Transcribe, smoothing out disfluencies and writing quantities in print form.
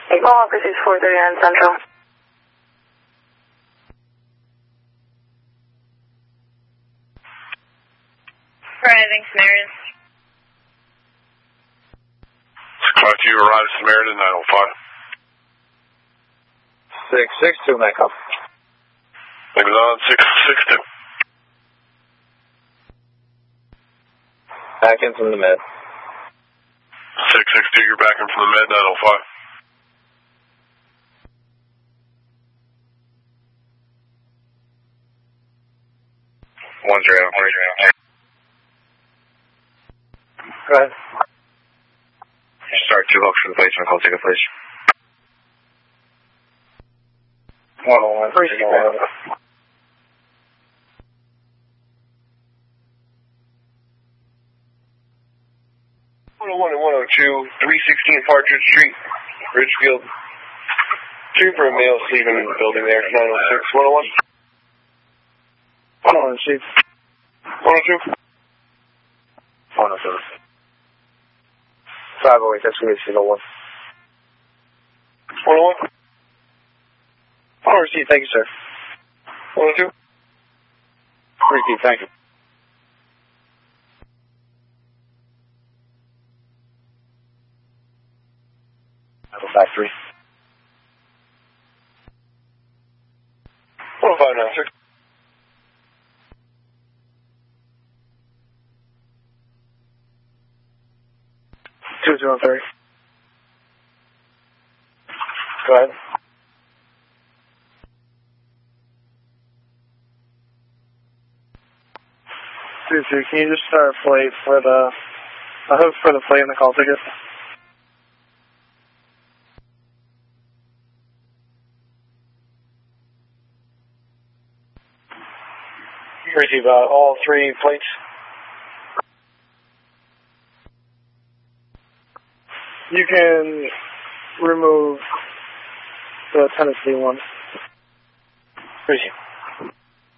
Mohawk receives 439 Central. Driving Samaritan. Class, you arrived Samaritan 905. 662, Metcalf. Amazon 662. Back in from the med. 662, you're back in from the med 905. One zero. Go ahead. Start 2 hooks for the placement. Call ticket, please. 101. 361. 101 and 102, 316 Partridge Street, Ridgefield. Trooper and male leaving the building there, 906, 101. 101, Chief. 102. 107. 508, that's going to be 101. 101. 100, Chief, thank you, sir. 102. 3 Chief, thank you. Back 3. 10596. Two zero 30. Go ahead. Can you just start a plate for the hook for the plate and the call ticket? Receive all 3 plates. You can remove the Tennessee one. Receive.